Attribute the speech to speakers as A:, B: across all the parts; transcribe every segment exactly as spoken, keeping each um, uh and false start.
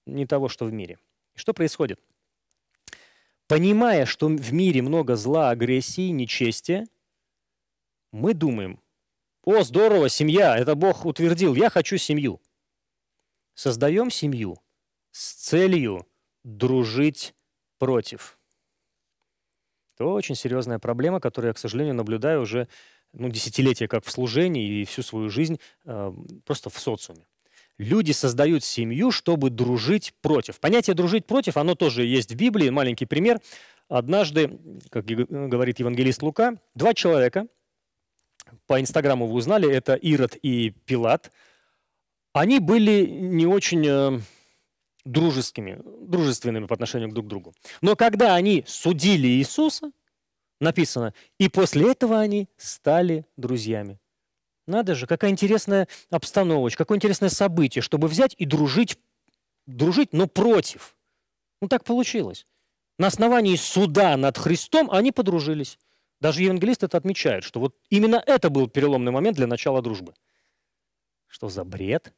A: не того, что в мире. Что происходит? Понимая, что в мире много зла, агрессии, нечестия, мы думаем: о, здорово, семья, это Бог утвердил, я хочу семью. Создаем семью с целью дружить против. Это очень серьезная проблема, которую я, к сожалению, наблюдаю уже ну, десятилетия как в служении и всю свою жизнь э, просто в социуме. Люди создают семью, чтобы дружить против. Понятие «дружить против», оно тоже есть в Библии. Маленький пример. Однажды, как говорит евангелист Лука, два человека, по Инстаграму вы узнали, это Ирод и Пилат, они были не очень э, дружескими, дружественными по отношению друг к другу. Но когда они судили Иисуса, написано, и после этого они стали друзьями. Надо же, какая интересная обстановочка, какое интересное событие, чтобы взять и дружить, дружить, но против. Ну так получилось. На основании суда над Христом они подружились. Даже евангелист это отмечает, что вот именно это был переломный момент для начала дружбы. Что за бред?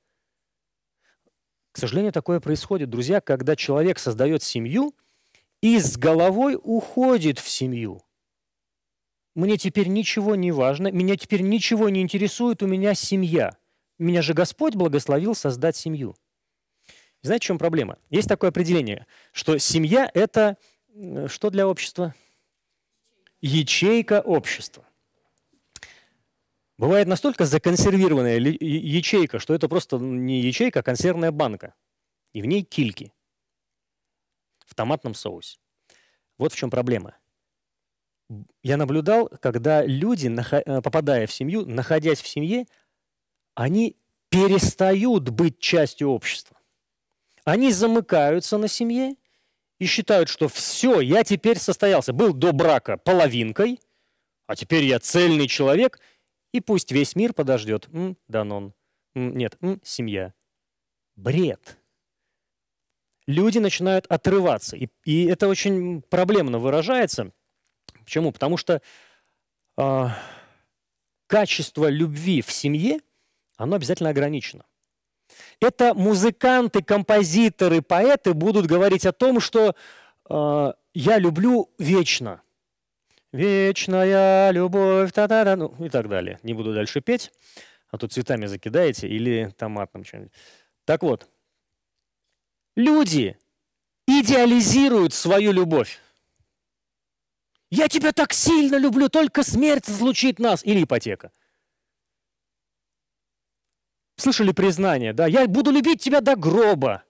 A: К сожалению, такое происходит, друзья, когда человек создает семью и с головой уходит в семью. Мне теперь ничего не важно, меня теперь ничего не интересует, у меня семья. Меня же Господь благословил создать семью. Знаете, в чем проблема? Есть такое определение, что семья – это что для общества? Ячейка общества. Бывает настолько законсервированная ячейка, что это просто не ячейка, а консервная банка. И в ней кильки в томатном соусе. Вот в чем проблема. Я наблюдал, когда люди, попадая в семью, находясь в семье, они перестают быть частью общества. Они замыкаются на семье и считают, что все, я теперь состоялся. Был до брака половинкой, а теперь я цельный человек, и пусть весь мир подождет. М, Данон. М, нет, м, семья. Бред. Люди начинают отрываться. И, и это очень проблемно выражается. Почему? Потому что э, качество любви в семье, оно обязательно ограничено. Это музыканты, композиторы, поэты будут говорить о том, что э, я люблю вечно. Вечная любовь, та-та-та, ну и так далее. Не буду дальше петь, а то цветами закидаете или томатным чем-нибудь. Так вот, люди идеализируют свою любовь. Я тебя так сильно люблю, только смерть разлучит нас. Или ипотека. Слышали признание, да? Я буду любить тебя до гроба.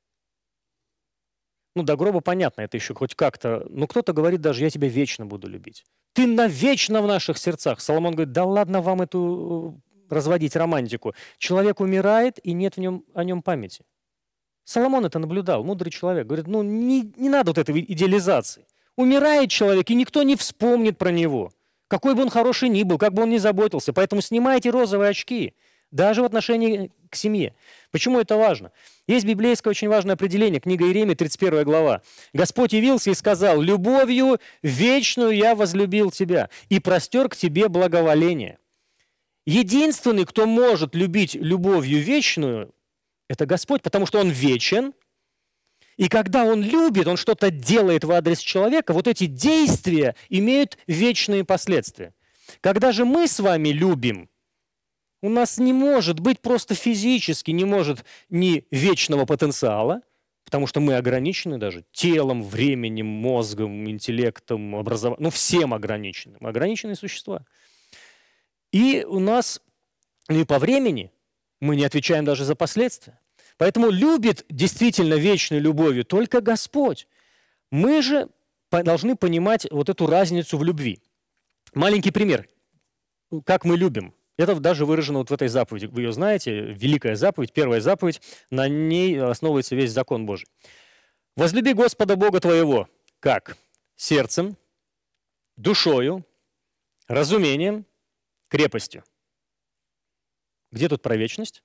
A: Ну, до гроба понятно, это еще хоть как-то. Но кто-то говорит даже, я тебя вечно буду любить. Ты навечно в наших сердцах. Соломон говорит, да ладно вам эту разводить романтику. Человек умирает, и нет в нем, о нем памяти. Соломон это наблюдал, мудрый человек. Говорит, ну не, не надо вот этой идеализации. Умирает человек, и никто не вспомнит про него. Какой бы он хороший ни был, как бы он ни заботился. Поэтому снимайте розовые очки, даже в отношении к семье. Почему это важно? Есть библейское очень важное определение, книга Иеремии, тридцать первая глава. Господь явился и сказал, любовью вечную я возлюбил тебя и простер к тебе благоволение. Единственный, кто может любить любовью вечную, это Господь, потому что Он вечен. И когда Он любит, Он что-то делает в адрес человека, вот эти действия имеют вечные последствия. Когда же мы с вами любим, у нас не может быть просто физически, не может ни вечного потенциала, потому что мы ограничены даже телом, временем, мозгом, интеллектом, образованием, ну всем ограничены. Мы ограниченные существа. И у нас, ну и по времени, мы не отвечаем даже за последствия. Поэтому любит действительно вечной любовью только Господь. Мы же должны понимать вот эту разницу в любви. Маленький пример. Как мы любим. Это даже выражено вот в этой заповеди. Вы ее знаете, великая заповедь, первая заповедь, на ней основывается весь закон Божий. «Возлюби Господа Бога твоего». Как? Сердцем, душою, разумением, крепостью. Где тут про вечность?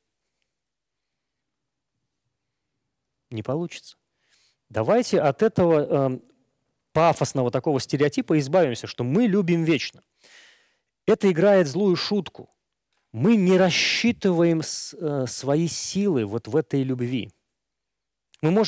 A: Не получится. Давайте от этого э, пафосного такого стереотипа избавимся, что мы любим вечно. Это играет злую шутку. Мы не рассчитываем с, э, свои силы вот в этой любви. Мы можем